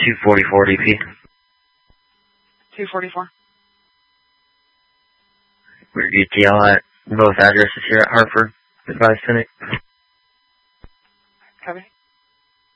244 DP. 244. We're ETL at both addresses here at Hartford. Advice Clinic. Copy.